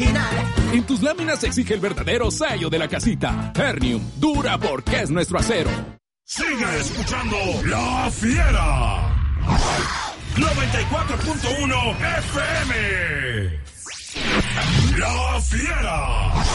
original. En tus láminas se exige el verdadero sello de la casita. Ternium, dura porque es nuestro acero. Sigue escuchando La Fiera. 94.1 FM. La Fiera.